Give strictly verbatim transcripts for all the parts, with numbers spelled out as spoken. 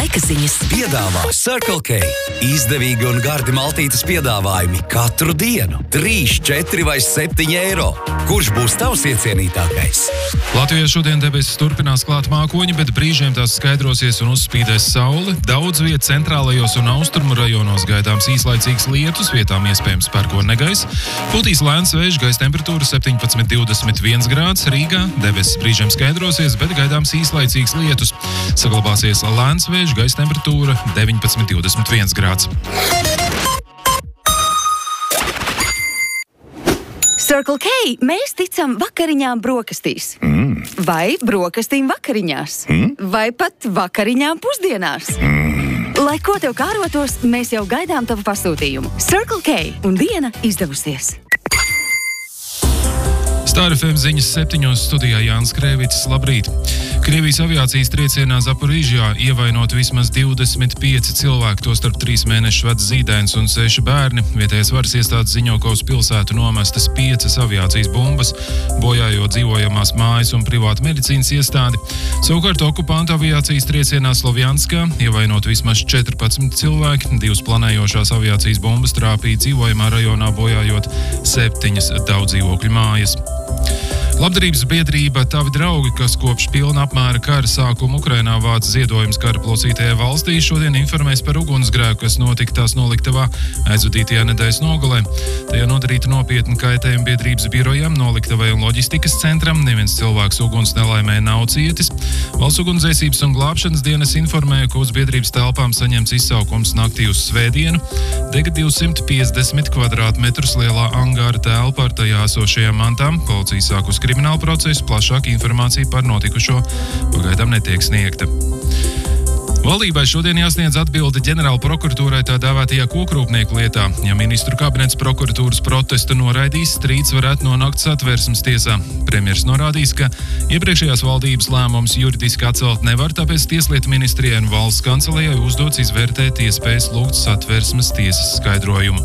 Laika ziņas Piedāvā Circle K. Izdevīgi un gardi maltītes piedāvājumi katru dienu. trīs, četri vai septiņi eiro. Kurš būs tavs iecienītākais? Latvijā šodien debesis turpinās klāt mākoņi, bet brīžiem tās skaidrosies un uzspīdēs saule. Daudz viet centrālajos un austrumu rajonos gaidāms īslaicīgs lietus, vietām iespējams pērkona negaiss. Pūtīs lēns vējš, gaisa temperatūra septiņpadsmit, divdesmit viens grāds. Rīgā debesis brīžiem skaidrosies, bet gaidāms īslaicīgs lietus. Saglabāsies lēns vējš, gaisa temperatūra deviņpadsmit, divdesmit viens grāds. Circle K mēs ticam vakariņām brokastīs. Mm. Vai brokastīm vakariņās. Mm. Vai pat vakariņām pusdienās. Mm. Lai ko tev kārotos, mēs jau gaidām tavu pasūtījumu. Circle K un diena izdevusies. Star F M ziņas septiņos studijā Jānis Krēvicis. Labrīt! Krievijas aviācijas triecienā Zaporižjā ievainot vismaz divdesmit pieci cilvēki, tostarp trīs mēnešu vecs zīdainis un seši bērni. Vietējais varas iestādes ziņo, ka uz pilsētu nomestas piecas aviācijas bumbas, bojājot dzīvojamās mājas un privātu medicīnas iestādi. Savukārt okupantu aviācijas triecienā Slovjanskā ievainot vismaz četrpadsmit cilvēki, divas planējošās aviācijas bumbas trāpīja dzīvojamā rajonā, bojājot septiņas daudzdzīvokļu mājas. Labdarības biedrība Tavi draugi, kas kopš pilna apmēra kara sākuma Ukrainā vāc ziedojumus kara plosītajai valstī, šodien informēs par ugunsgrēku, kas notika tās noliktavā aizvadītajā nedēļas nogalē. Tajā nodarīta nopietna kaitējuma biedrības birojam, noliktavai un loģistikas centram. Neviens cilvēks uguns nelaimē nav cietis. Valsts ugunsdzēsības un glābšanas dienas informēja, ka uz biedrības telpām saņemts izsaukums naktī uz svētdienu. Dega divsimt piecdesmit kvadrātmetrus lielā angāra telpa ar tajā esošajām mantām. Policija sāk uz kriminālu procesu, plašāka informācija par notikušo pagaidām netiek sniegta. Valdībai šodien jāsniedz atbilde ģenerāla prokuratūrai tā dēvētajā kokrūpnieku lietā. Ja ministru kabinets prokuratūras protestu noraidīs, strīds varētu nonākt Satversmes tiesā. Premjers norādījis, ka iepriekšējās valdības lēmums juridiski atcelt nevar, tāpēc Tieslietu ministrijai un valsts kancelejai uzdots izvērtēt iespējas lūgt Satversmes tiesas skaidrojumu.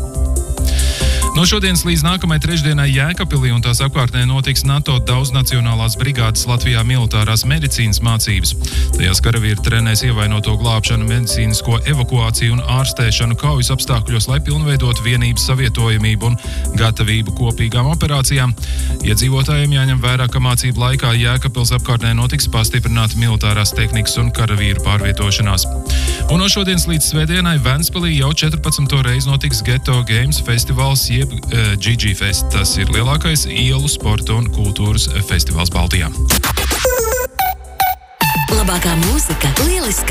No šodienas līdz nākamajai trešdienai Jēkabpilī un tās apkārtnē notiks NATO daudznacionālās brigādes Latvijā militārās medicīnas mācības. Tajās karavīri trenēs ievainoto glābšanu, medicīnisko evakuāciju un ārstēšanu kaujas apstākļos, lai pilnveidotu vienības savietojamību un gatavību kopīgām operācijām. Iedzīvotājiem jāņem vērā, ka mācību laikā Jēkabpils apkārtnē notiks pastiprināta militārās tehnikas un karavīru pārvietošanās. Un no šodienas līdz svētdienai Ventspilī jau četrpadsmito reizi notiks Ghetto Games festivāls, jeb G G Fest. Tas ir lielākais ielu sporta un kultūras festivāls Baltijā. Labākā mūzika, lieliskā